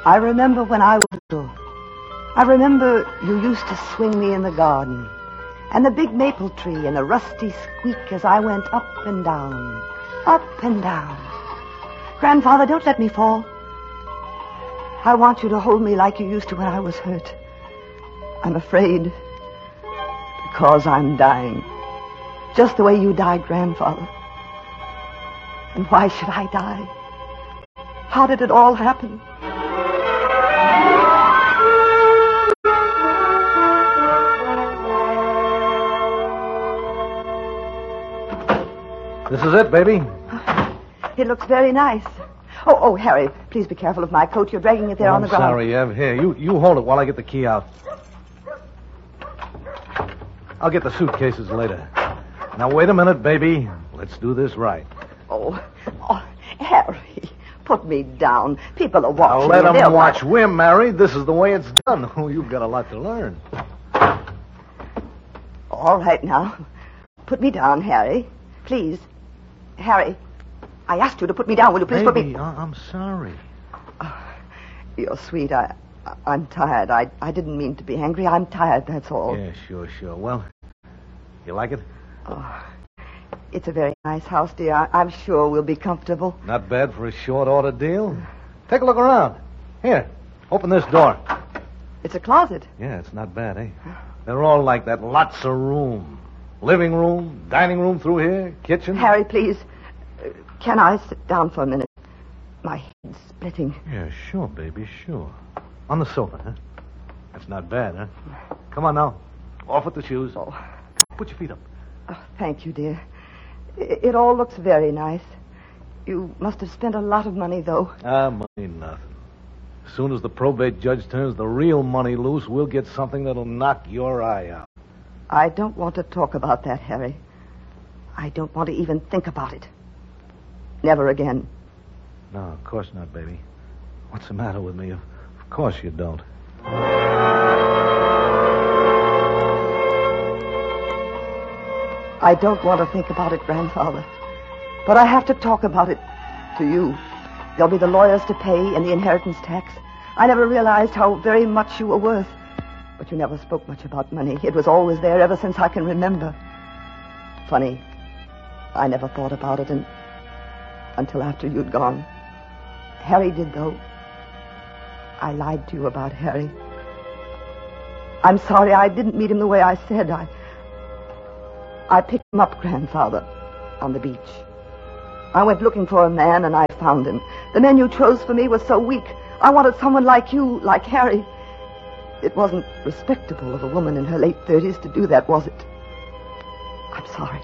I remember when I was little. I remember you used to swing me in the garden, and the big maple tree and the rusty squeak as I went up and down, up and down. Grandfather, don't let me fall. I want you to hold me like you used to when I was hurt. I'm afraid because I'm dying, just the way you died, Grandfather. And why should I die? How did it all happen? This is it, baby. It looks very nice. Oh, Harry, please be careful of my coat. You're dragging it there on the ground. I'm sorry, Ev. Here, you hold it while I get the key out. I'll get the suitcases later. Now, wait a minute, baby. Let's do this right. Oh, Harry, put me down. People are watching. Now, let them watch. We're married. This is the way it's done. Oh, you've got a lot to learn. All right, now. Put me down, Harry. Please. Harry, I asked you to put me down. Will you please put me... I'm sorry. Oh, you're sweet. I'm tired. I didn't mean to be angry. I'm tired, that's all. Yeah, sure. Well, you like it? Oh, it's a very nice house, dear. I'm sure we'll be comfortable. Not bad for a short order deal. Take a look around. Here, open this door. It's a closet. Yeah, it's not bad, eh? They're all like that. Lots of room. Living room, dining room through here, kitchen. Harry, please. Can I sit down for a minute? My head's splitting. Yeah, sure, baby, sure. On the sofa, huh? That's not bad, huh? Come on now. Off with the shoes. Oh. Put your feet up. Oh, thank you, dear. It all looks very nice. You must have spent a lot of money, though. Money, nothing. As soon as the probate judge turns the real money loose, we'll get something that'll knock your eye out. I don't want to talk about that, Harry. I don't want to even think about it. Never again. No, of course not, baby. What's the matter with me? Of course you don't. I don't want to think about it, Grandfather. But I have to talk about it to you. There'll be the lawyers to pay and the inheritance tax. I never realized how very much you were worth. But you never spoke much about money. It was always there ever since I can remember. Funny. I never thought about it until after you'd gone. Harry did, though. I lied to you about Harry. I'm sorry I didn't meet him the way I said. I picked him up, Grandfather, on the beach. I went looking for a man, and I found him. The men you chose for me were so weak. I wanted someone like you, like Harry. It wasn't respectable of a woman in her late 30s to do that, was it? I'm sorry.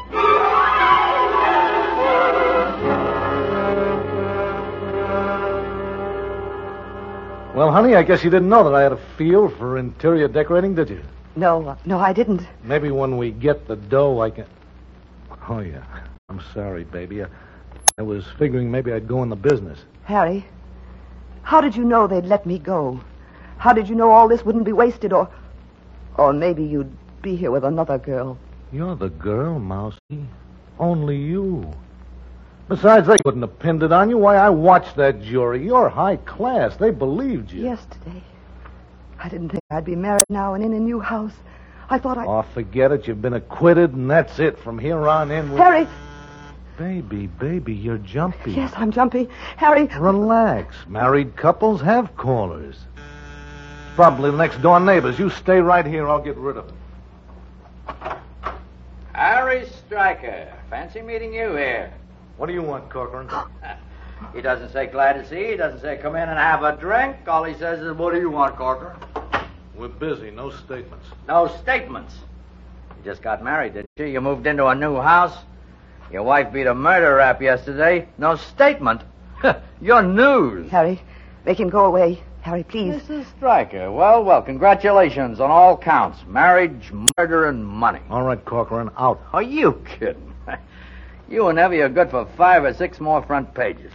Well, honey, I guess you didn't know that I had a feel for interior decorating, did you? No, I didn't. Maybe when we get the dough, I can... Oh, yeah. I'm sorry, baby. I was figuring maybe I'd go in the business. Harry, how did you know they'd let me go? How did you know all this wouldn't be wasted, or maybe you'd be here with another girl? You're the girl, Mousy. Only you. Besides, they couldn't have pinned it on you. Why, I watched that jury. You're high class. They believed you. Yesterday. I didn't think I'd be married now and in a new house. I thought Oh, forget it. You've been acquitted, and that's it. From here on in... Harry! Baby, you're jumpy. Yes, I'm jumpy. Harry... Relax. Married couples have callers. Probably the next door neighbors. You stay right here. I'll get rid of them. Harry Stryker. Fancy meeting you here. What do you want, Corcoran? He doesn't say glad to see you. He doesn't say come in and have a drink. All he says is, what do you want, Corcoran? We're busy. No statements. No statements. You just got married, didn't you? You moved into a new house. Your wife beat a murder rap yesterday. No statement. You're news. Harry, make him go away. Harry, please. Mrs. Stryker. Well, congratulations on all counts. Marriage, murder, and money. All right, Corcoran, out. Are you kidding? You and Evie are good for 5 or 6 more front pages.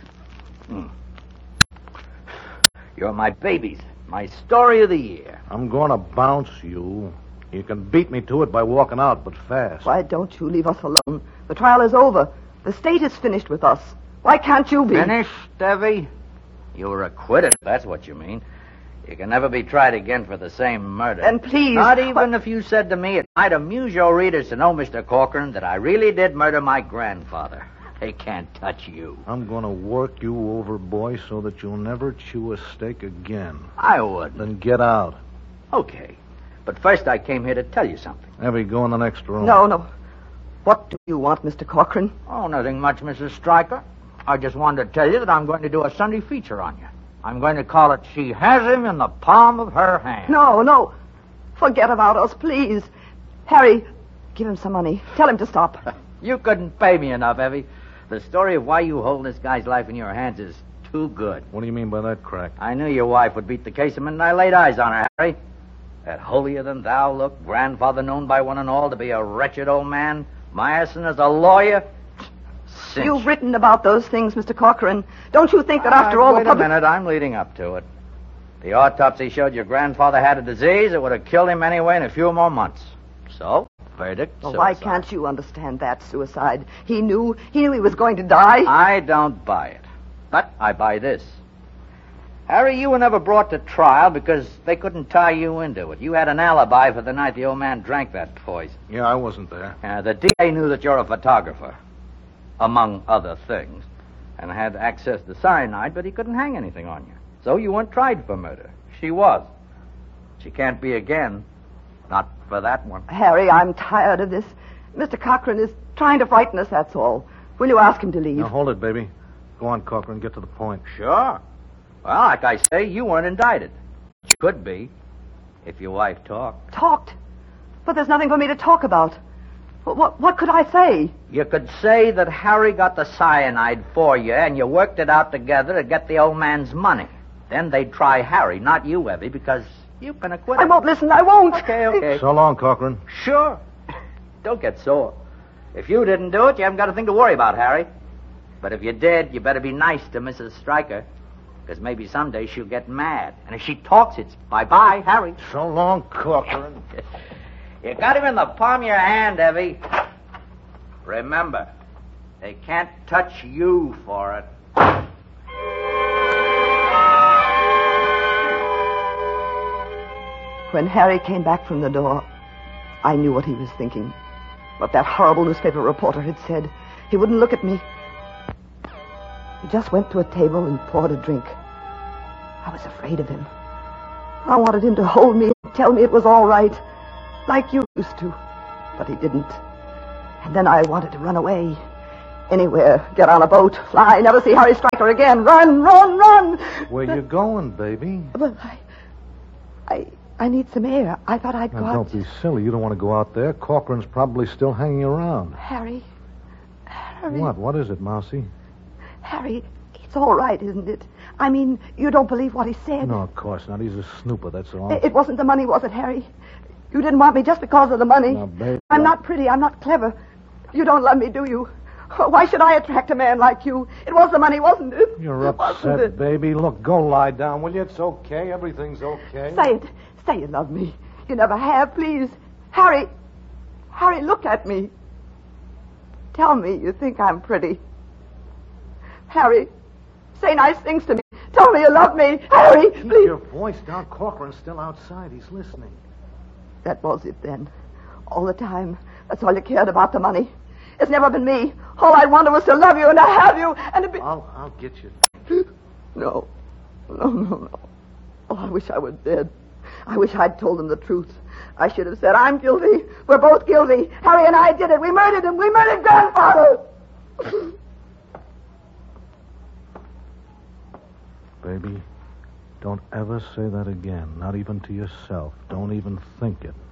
You're my babies. My story of the year. I'm going to bounce you. You can beat me to it by walking out, but fast. Why don't you leave us alone? The trial is over. The state is finished with us. Why can't you be? Finished, Evie? You were acquitted, if that's what you mean. You can never be tried again for the same murder. And please... Not even if you said to me, it might amuse your readers to know, Mr. Corcoran, that I really did murder my grandfather. They can't touch you. I'm going to work you over, boy, so that you'll never chew a steak again. I wouldn't. Then get out. Okay. But first I came here to tell you something. Evie, go in the next room. No. What do you want, Mr. Corcoran? Oh, nothing much, Mrs. Stryker. I just wanted to tell you that I'm going to do a Sunday feature on you. I'm going to call it She Has Him in the Palm of Her Hand. No. Forget about us, please. Harry, give him some money. Tell him to stop. You couldn't pay me enough, Evie. The story of why you hold this guy's life in your hands is too good. What do you mean by that, Crack? I knew your wife would beat the case the minute I laid eyes on her, Harry. That holier-than-thou look, grandfather known by one and all to be a wretched old man, Meyerson as a lawyer. Cinch. You've written about those things, Mr. Corcoran. Don't you think that after all wait the public... a minute, I'm leading up to it. The autopsy showed your grandfather had a disease that would have killed him anyway in a few more months. So, verdict, Well, suicide. why can't you understand that, suicide? He knew he was going to die. I don't buy it. But I buy this. Harry, you were never brought to trial because they couldn't tie you into it. You had an alibi for the night the old man drank that poison. Yeah, I wasn't there. The DA knew that you're a photographer, among other things, and had access to cyanide, but he couldn't hang anything on you. So you weren't tried for murder. She was. She can't be again. Not for that one. Harry, I'm tired of this. Mr. Corcoran is trying to frighten us, that's all. Will you ask him to leave? Now, hold it, baby. Go on, Corcoran, get to the point. Sure. Well, like I say, you weren't indicted. You could be, if your wife talked. Talked? But there's nothing for me to talk about. What could I say? You could say that Harry got the cyanide for you, and you worked it out together to get the old man's money. Then they'd try Harry, not you, Evie, because you've been acquitted. I won't listen. I won't. Okay. So long, Corcoran. Sure. Don't get sore. If you didn't do it, you haven't got a thing to worry about, Harry. But if you did, you better be nice to Mrs. Stryker, because maybe someday she'll get mad. And if she talks, it's bye-bye, Harry. So long, Corcoran. You got him in the palm of your hand, Evie. Remember, they can't touch you for it. When Harry came back from the door, I knew what he was thinking. What that horrible newspaper reporter had said. He wouldn't look at me. He just went to a table and poured a drink. I was afraid of him. I wanted him to hold me and tell me it was all right, like you used to. But he didn't. And then I wanted to run away. Anywhere. Get on a boat. Fly. Never see Harry Stryker again. Run. Where you going, baby? Well, I need some air. I thought I'd go Now, out. don't be silly. You don't want to go out there. Corcoran's probably still hanging around. Harry. What? What is it, Mousie? Harry, it's all right, isn't it? I mean, you don't believe what he said. No, of course not. He's a snooper, that's all. It wasn't the money, was it, Harry? You didn't want me just because of the money. Now, baby, I'm not pretty. I'm not clever. You don't love me, do you? Why should I attract a man like you? It was the money, wasn't it? You're Wasn't upset, it? baby. Look, go lie down, will you? It's okay. Everything's okay. Say it. Say you love me. You never have, please. Harry, look at me. Tell me you think I'm pretty. Harry, say nice things to me. Tell me you love me. Harry, Keep please. your voice down. Corcoran's still outside. He's listening. That was it then. All the time. That's all you cared about, the money. It's never been me. All I wanted was to love you and to have you and to be... I'll get you. No. Oh, I wish I were dead. I wish I'd told them the truth. I should have said, I'm guilty. We're both guilty. Harry and I did it. We murdered him. We murdered Grandfather. Baby, don't ever say that again. Not even to yourself. Don't even think it.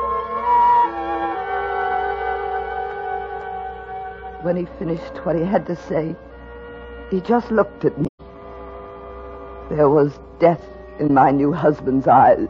When he finished what he had to say, he just looked at me. There was death in my new husband's eyes.